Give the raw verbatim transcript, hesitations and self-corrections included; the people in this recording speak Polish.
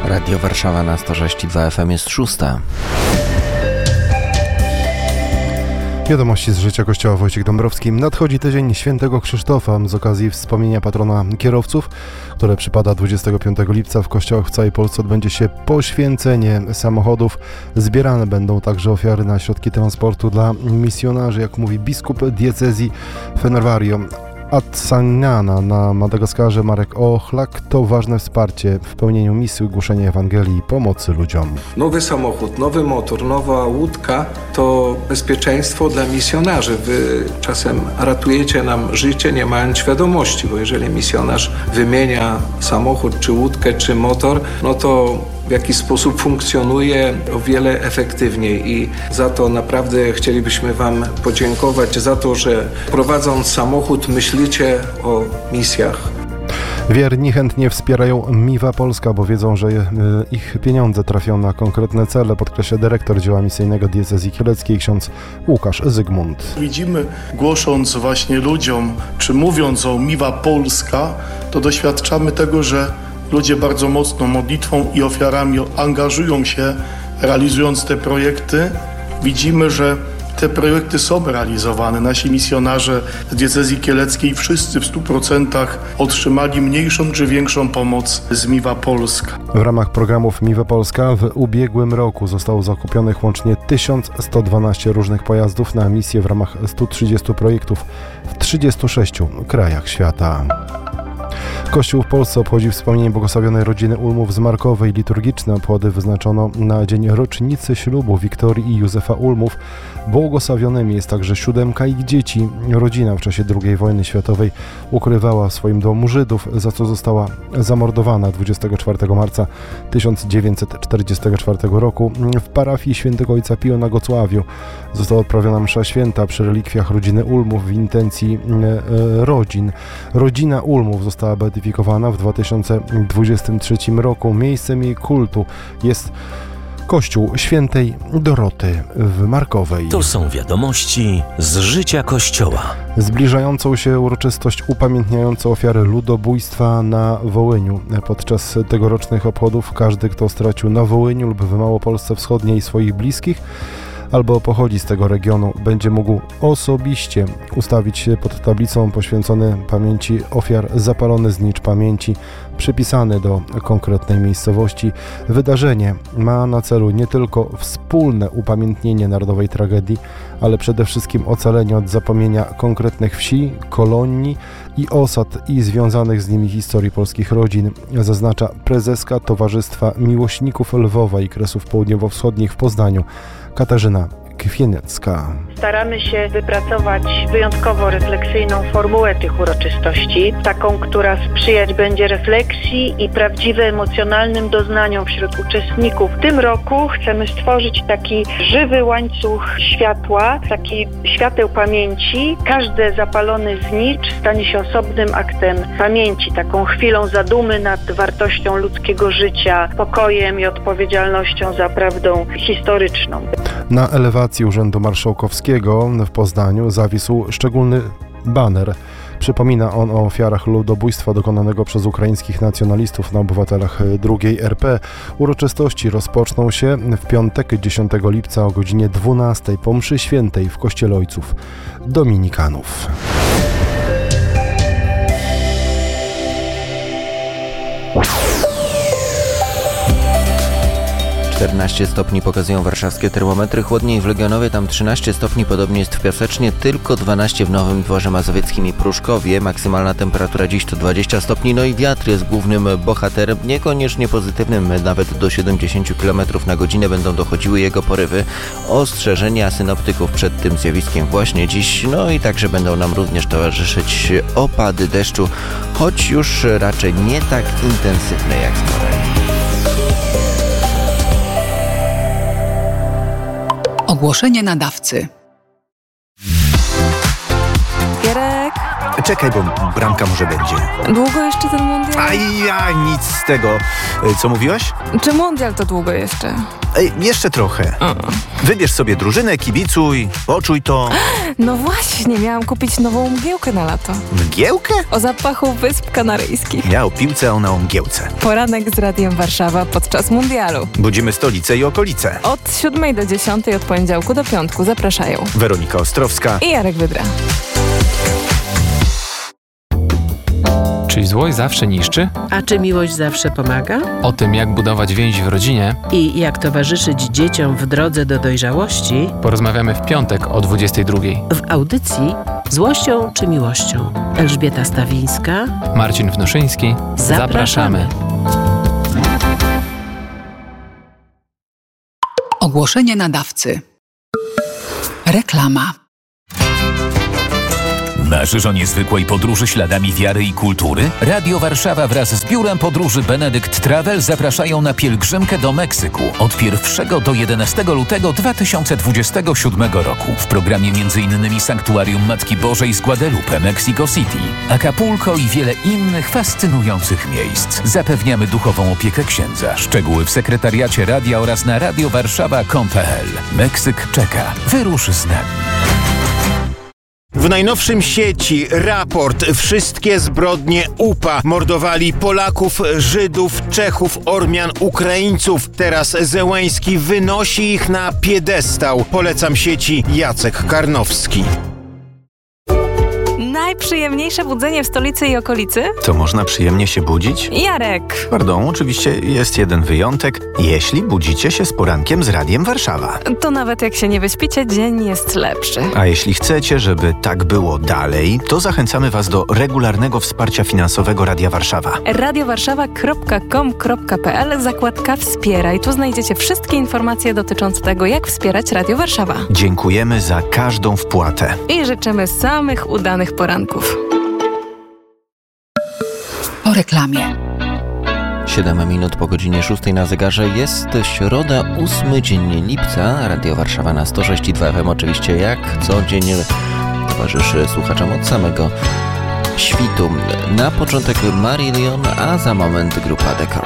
Radio Warszawa na sto sześć i dwa F M jest szósta. Wiadomości z życia Kościoła. Wojciech Dąbrowski. Nadchodzi tydzień Świętego Krzysztofa z okazji wspomnienia patrona kierowców, które przypada dwudziestego piątego lipca. W kościołach w całej Polsce odbędzie się poświęcenie samochodów. Zbierane będą także ofiary na środki transportu dla misjonarzy, jak mówi biskup diecezji Fenervario Atsagnana na Madagaskarze Marek Ochlak. To ważne wsparcie w pełnieniu misji głoszenia Ewangelii i pomocy ludziom. Nowy samochód, nowy motor, nowa łódka to bezpieczeństwo dla misjonarzy. Wy czasem ratujecie nam życie, nie mając świadomości, bo jeżeli misjonarz wymienia samochód, czy łódkę, czy motor, no to w jaki sposób funkcjonuje o wiele efektywniej i za to naprawdę chcielibyśmy Wam podziękować, za to, że prowadząc samochód myślicie o misjach. Wierni chętnie wspierają Miwa Polska, bo wiedzą, że ich pieniądze trafią na konkretne cele, podkreśla dyrektor dzieła misyjnego diecezji kieleckiej ksiądz Łukasz Zygmunt. Widzimy, głosząc właśnie ludziom, czy mówiąc o Miwa Polska, to doświadczamy tego, że ludzie bardzo mocno modlitwą i ofiarami angażują się, realizując te projekty. Widzimy, że te projekty są realizowane. Nasi misjonarze z diecezji kieleckiej wszyscy w stu procentach otrzymali mniejszą czy większą pomoc z Miwa Polska. W ramach programów Miwa Polska w ubiegłym roku zostało zakupionych łącznie tysiąc sto dwanaście różnych pojazdów na misję w ramach stu trzydziestu projektów w trzydziestu sześciu krajach świata. Kościół w Polsce obchodzi wspomnienie błogosławionej rodziny Ulmów z Markowej. Liturgiczne obchody wyznaczono na dzień rocznicy ślubu Wiktorii i Józefa Ulmów. Błogosławionymi jest także siódemka ich dzieci. Rodzina w czasie drugiej wojny światowej ukrywała w swoim domu Żydów, za co została zamordowana dwudziestego czwartego marca tysiąc dziewięćset czterdziestego czwartego roku w parafii świętego ojca Pio na Gocławiu. Została odprawiona msza święta przy relikwiach rodziny Ulmów w intencji e, rodzin. Rodzina Ulmów została beatyfikowana w dwa tysiące dwudziestym trzecim roku. Miejscem jej kultu jest Kościół Świętej Doroty w Markowej. To są wiadomości z życia Kościoła. Zbliżającą się uroczystość upamiętniającą ofiary ludobójstwa na Wołyniu. Podczas tegorocznych obchodów każdy, kto stracił na Wołyniu lub w Małopolsce Wschodniej swoich bliskich, albo pochodzi z tego regionu, będzie mógł osobiście ustawić się pod tablicą poświęcony pamięci ofiar zapalony znicz pamięci przypisany do konkretnej miejscowości. Wydarzenie ma na celu nie tylko wspólne upamiętnienie narodowej tragedii, ale przede wszystkim ocalenie od zapomnienia konkretnych wsi, kolonii i osad i związanych z nimi historii polskich rodzin, zaznacza prezeska Towarzystwa Miłośników Lwowa i Kresów Południowo-Wschodnich w Poznaniu, Katarzyna Kwieniecka. Staramy się wypracować wyjątkowo refleksyjną formułę tych uroczystości, taką, która sprzyjać będzie refleksji i prawdziwie emocjonalnym doznaniom wśród uczestników. W tym roku chcemy stworzyć taki żywy łańcuch światła, taki świateł pamięci. Każdy zapalony znicz stanie się osobnym aktem pamięci, taką chwilą zadumy nad wartością ludzkiego życia, pokojem i odpowiedzialnością za prawdą historyczną. Na elewacji Urzędu Marszałkowskiego w Poznaniu zawisł szczególny baner. Przypomina on o ofiarach ludobójstwa dokonanego przez ukraińskich nacjonalistów na obywatelach drugiej R P. Uroczystości rozpoczną się w piątek dziesiątego lipca o godzinie dwunastej po mszy świętej w Kościele Ojców Dominikanów. czternaście stopni pokazują warszawskie termometry, chłodniej w Legionowie, tam trzynaście stopni, podobnie jest w Piasecznie, tylko dwanaście w Nowym Dworze Mazowieckim i Pruszkowie. Maksymalna temperatura dziś to dwadzieścia stopni, no i wiatr jest głównym bohaterem, niekoniecznie pozytywnym, nawet do siedemdziesiąt kilometrów na godzinę będą dochodziły jego porywy. Ostrzeżenia synoptyków przed tym zjawiskiem właśnie dziś, no i także będą nam również towarzyszyć opady deszczu, choć już raczej nie tak intensywne jak wczoraj. Ogłoszenie nadawcy. Gierek, Czekaj, bo bramka może będzie. Długo jeszcze ten mundial? A ja nic z tego. Co mówiłaś? Czy mundial to długo jeszcze? Ej, jeszcze trochę. O. Wybierz sobie drużynę, kibicuj, poczuj to. No właśnie, miałam kupić nową mgiełkę na lato. Mgiełkę? O zapachu Wysp Kanaryjskich. Ja o piłce, a ona o mgiełce. Poranek z Radiem Warszawa podczas mundialu. Budzimy stolicę i okolice. Od siódmej do dziesiątej, od poniedziałku do piątku zapraszają Weronika Ostrowska i Jarek Wydra. Czy złość zawsze niszczy? A czy miłość zawsze pomaga? O tym, jak budować więź w rodzinie I jak towarzyszyć dzieciom w drodze do dojrzałości, porozmawiamy w piątek o dwudziestej drugiej. w audycji Złością czy miłością. Elżbieta Stawińska, Marcin Wnoszyński. Zapraszamy. Ogłoszenie nadawcy. Reklama. Marzysz o niezwykłej podróży śladami wiary i kultury? Radio Warszawa wraz z Biurem Podróży Benedykt Travel zapraszają na pielgrzymkę do Meksyku od pierwszego do jedenastego lutego dwa tysiące dwudziestego siódmego roku. W programie m.in. Sanktuarium Matki Bożej z Guadalupe, Mexico City, Acapulco i wiele innych fascynujących miejsc. Zapewniamy duchową opiekę księdza. Szczegóły w sekretariacie radia oraz na radiowarszawa kropka com kropka pe el. Meksyk czeka. Wyrusz z nami. W najnowszym sieci raport Wszystkie zbrodnie U P A. Mordowali Polaków, Żydów, Czechów, Ormian, Ukraińców. Teraz Zełański wynosi ich na piedestał. Polecam sieci Jacek Karnowski. Najprzyjemniejsze budzenie w stolicy i okolicy? To można przyjemnie się budzić? Jarek. Pardon, oczywiście jest jeden wyjątek. Jeśli budzicie się z porankiem z Radiem Warszawa. To nawet jak się nie wyśpicie, dzień jest lepszy. A jeśli chcecie, żeby tak było dalej, to zachęcamy Was do regularnego wsparcia finansowego Radia Warszawa. radiowarszawa kropka com kropka pe el, zakładka Wspieraj. Tu znajdziecie wszystkie informacje dotyczące tego, jak wspierać Radio Warszawa. Dziękujemy za każdą wpłatę. I życzymy samych udanych poranków. Po reklamie. siedem minut po godzinie szóstej na zegarze. Jest środa, ósmy dzień lipca. Radio Warszawa na sto sześć i dwa F M oczywiście jak co dzień towarzyszy słuchaczom od samego świtu. Na początek Marillion, a za moment grupa Dekor.